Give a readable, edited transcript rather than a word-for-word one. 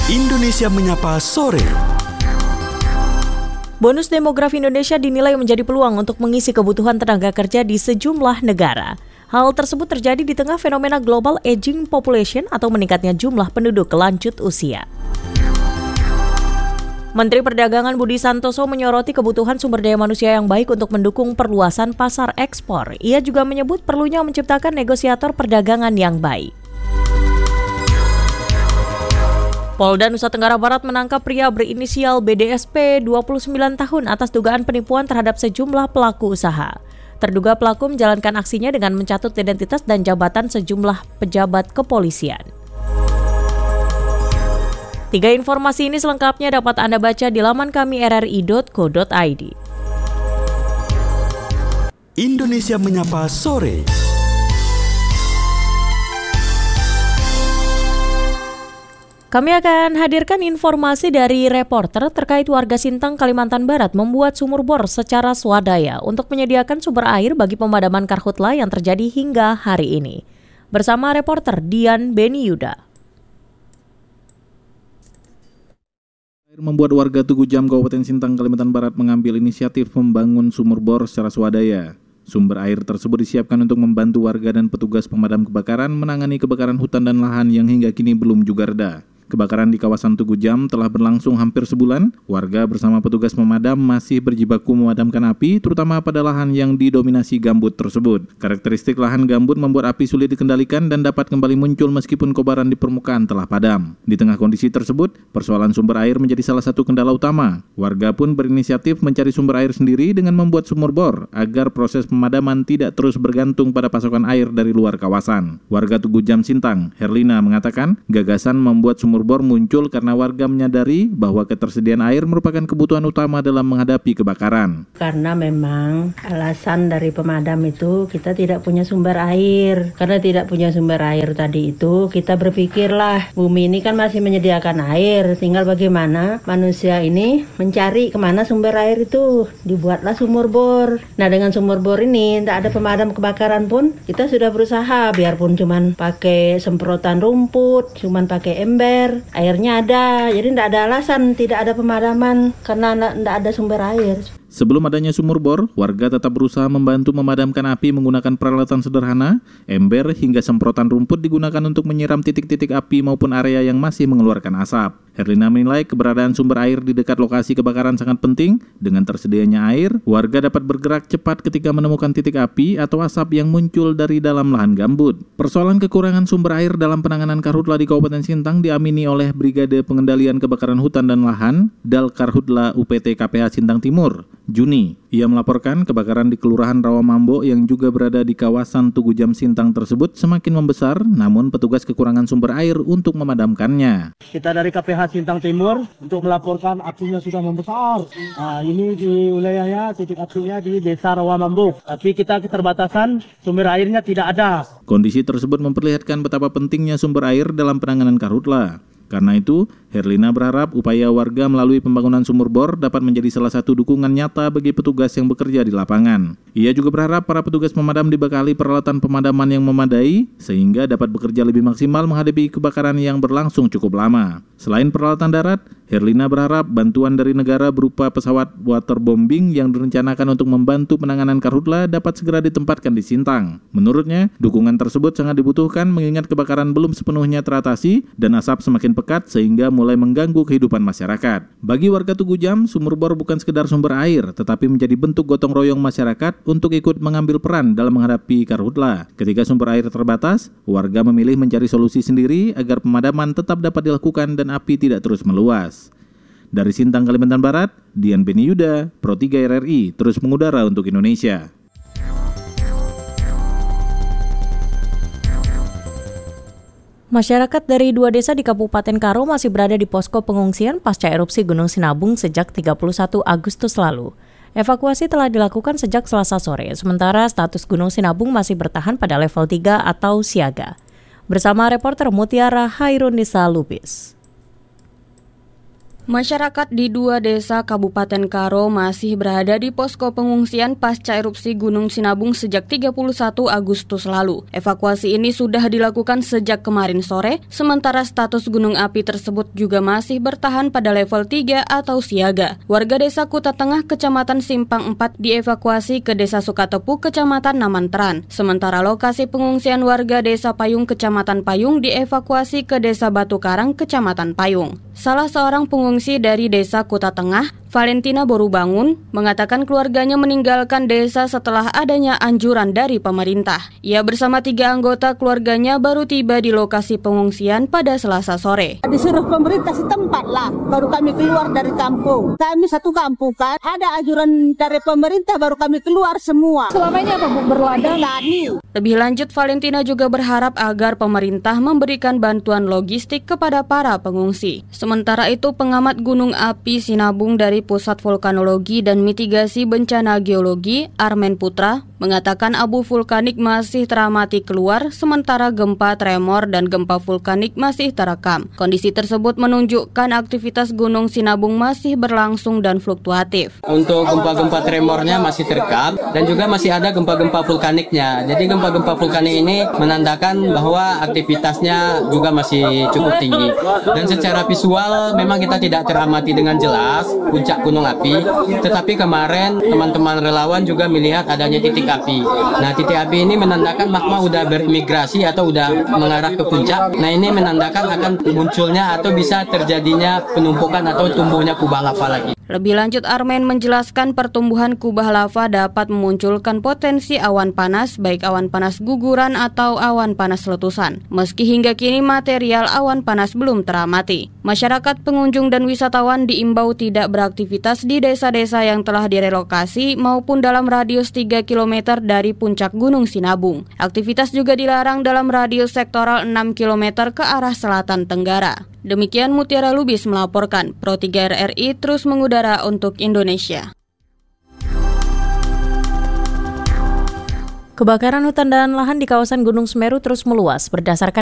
Indonesia Menyapa Sore. Bonus demografi Indonesia dinilai menjadi peluang untuk mengisi kebutuhan tenaga kerja di sejumlah negara. Hal tersebut terjadi di tengah fenomena global aging population atau meningkatnya jumlah penduduk lanjut usia. Menteri Perdagangan Budi Santoso menyoroti kebutuhan sumber daya manusia yang baik untuk mendukung perluasan pasar ekspor. Ia juga menyebut perlunya menciptakan negosiator perdagangan yang baik. Polda Nusa Tenggara Barat menangkap pria berinisial BDSP 29 tahun atas dugaan penipuan terhadap sejumlah pelaku usaha. Terduga pelaku menjalankan aksinya dengan mencatut identitas dan jabatan sejumlah pejabat kepolisian. 3 informasi ini selengkapnya dapat Anda baca di laman kami rri.co.id. Indonesia Menyapa Sore. Kami akan hadirkan informasi dari reporter terkait warga Sintang, Kalimantan Barat membuat sumur bor secara swadaya untuk menyediakan sumber air bagi pemadaman karhutla yang terjadi hingga hari ini. Bersama reporter Dian Beniyuda. Membuat warga Tugu Jam, Kabupaten Sintang, Kalimantan Barat mengambil inisiatif membangun sumur bor secara swadaya. Sumber air tersebut disiapkan untuk membantu warga dan petugas pemadam kebakaran menangani kebakaran hutan dan lahan yang hingga kini belum juga reda. Kebakaran di kawasan Tugu Jam telah berlangsung hampir sebulan. Warga bersama petugas pemadam masih berjibaku memadamkan api, terutama pada lahan yang didominasi gambut tersebut. Karakteristik lahan gambut membuat api sulit dikendalikan dan dapat kembali muncul meskipun kobaran di permukaan telah padam. Di tengah kondisi tersebut, persoalan sumber air menjadi salah satu kendala utama. Warga pun berinisiatif mencari sumber air sendiri dengan membuat sumur bor agar proses pemadaman tidak terus bergantung pada pasokan air dari luar kawasan. Warga Tugu Jam Sintang, Herlina, mengatakan gagasan membuat sumur bor muncul karena warga menyadari bahwa ketersediaan air merupakan kebutuhan utama dalam menghadapi kebakaran. Karena memang alasan dari pemadam itu kita tidak punya sumber air. Karena tidak punya sumber air tadi itu kita berpikirlah bumi ini kan masih menyediakan air. Tinggal bagaimana manusia ini mencari kemana sumber air itu. Dibuatlah sumur bor. Nah dengan sumur bor ini tidak ada pemadam kebakaran pun kita sudah berusaha biarpun cuman pakai semprotan rumput, cuman pakai ember. Airnya ada, jadi tidak ada alasan tidak ada pemadaman karena tidak ada sumber air. Sebelum adanya sumur bor, warga tetap berusaha membantu memadamkan api menggunakan peralatan sederhana, ember hingga semprotan rumput digunakan untuk menyiram titik-titik api maupun area yang masih mengeluarkan asap. Herlina menilai keberadaan sumber air di dekat lokasi kebakaran sangat penting. Dengan tersedianya air, warga dapat bergerak cepat ketika menemukan titik api atau asap yang muncul dari dalam lahan gambut. Persoalan kekurangan sumber air dalam penanganan karhutla di Kabupaten Sintang diamini oleh Brigade Pengendalian Kebakaran Hutan dan Lahan, Dal Karhutla UPT KPH Sintang Timur, Juni. Ia melaporkan kebakaran di Kelurahan Rawamambo yang juga berada di kawasan Tugu Jam Sintang tersebut semakin membesar, namun petugas kekurangan sumber air untuk memadamkannya. Kita dari KPH Sintang Timur untuk melaporkan apinya sudah membesar. Nah, ini di wilayahnya titik apinya di Desa Rawamambo. Tapi kita keterbatasan sumber airnya tidak ada. Kondisi tersebut memperlihatkan betapa pentingnya sumber air dalam penanganan karhutla. Karena itu, Herlina berharap upaya warga melalui pembangunan sumur bor dapat menjadi salah satu dukungan nyata bagi petugas yang bekerja di lapangan. Ia juga berharap para petugas pemadam dibekali peralatan pemadaman yang memadai sehingga dapat bekerja lebih maksimal menghadapi kebakaran yang berlangsung cukup lama. Selain peralatan darat, Herlina berharap bantuan dari negara berupa pesawat waterbombing yang direncanakan untuk membantu penanganan karhutla dapat segera ditempatkan di Sintang. Menurutnya, dukungan tersebut sangat dibutuhkan mengingat kebakaran belum sepenuhnya teratasi dan asap semakin pekat sehingga mulai mengganggu kehidupan masyarakat. Bagi warga Tugu Jam, sumur bor bukan sekedar sumber air, tetapi menjadi bentuk gotong royong masyarakat untuk ikut mengambil peran dalam menghadapi karhutla. Ketika sumber air terbatas, warga memilih mencari solusi sendiri agar pemadaman tetap dapat dilakukan dan api tidak terus meluas. Dari Sintang, Kalimantan Barat, Dian Beniyuda, Pro 3 RRI, terus mengudara untuk Indonesia. Masyarakat dari 2 desa di Kabupaten Karo masih berada di posko pengungsian pasca erupsi Gunung Sinabung sejak 31 Agustus lalu. Evakuasi telah dilakukan sejak Selasa sore, sementara status Gunung Sinabung masih bertahan pada level 3 atau siaga. Bersama reporter Mutiara Hairunisa Lubis. Masyarakat di 2 desa Kabupaten Karo masih berada di posko pengungsian pasca erupsi Gunung Sinabung sejak 31 Agustus lalu. Evakuasi ini sudah dilakukan sejak kemarin sore, sementara status gunung api tersebut juga masih bertahan pada level 3 atau siaga. Warga desa Kuta Tengah, Kecamatan Simpang 4 dievakuasi ke desa Sukatepu, Kecamatan Namanteran. Sementara lokasi pengungsian warga desa Payung, Kecamatan Payung dievakuasi ke desa Batu Karang, Kecamatan Payung. Salah seorang pengungsi dari desa Kuta Tengah, Valentina Borubangun, mengatakan keluarganya meninggalkan desa setelah adanya anjuran dari pemerintah. Ia bersama 3 anggota keluarganya baru tiba di lokasi pengungsian pada Selasa sore. Disuruh pemerintah setempat lah, baru kami keluar dari kampung. Kami satu kampung kan, ada anjuran dari pemerintah baru kami keluar semua. Selama ini apa Bu, berladang? Lebih lanjut, Valentina juga berharap agar pemerintah memberikan bantuan logistik kepada para pengungsi. Sementara itu, pengamat gunung api Sinabung dari Pusat Vulkanologi dan Mitigasi Bencana Geologi, Armen Putra, mengatakan abu vulkanik masih teramati keluar, sementara gempa tremor dan gempa vulkanik masih terekam. Kondisi tersebut menunjukkan aktivitas Gunung Sinabung masih berlangsung dan fluktuatif. Untuk gempa-gempa tremornya masih terekam dan juga masih ada gempa-gempa vulkaniknya. Jadi gempa-gempa vulkanik ini menandakan bahwa aktivitasnya juga masih cukup tinggi. Dan secara visual memang kita tidak teramati dengan jelas puncak gunung api, tetapi kemarin teman-teman relawan juga melihat adanya titik api. Nah, titik api ini menandakan magma udah berimigrasi atau udah mengarah ke puncak. Nah, ini menandakan akan munculnya atau bisa terjadinya penumpukan atau tumbuhnya kubah lava lagi. Lebih lanjut, Armen menjelaskan pertumbuhan kubah lava dapat memunculkan potensi awan panas, baik awan panas guguran atau awan panas letusan. Meski hingga kini material awan panas belum teramati. Masyarakat, pengunjung dan wisatawan diimbau tidak beraktivitas di desa-desa yang telah direlokasi maupun dalam radius 3 km dari puncak Gunung Sinabung. Aktivitas juga dilarang dalam radius sektoral 6 km ke arah selatan Tenggara. Demikian Mutiara Lubis melaporkan. Pro 3 RRI terus mengudara untuk Indonesia. Kebakaran hutan dan lahan di kawasan Gunung Semeru terus meluas. Berdasarkan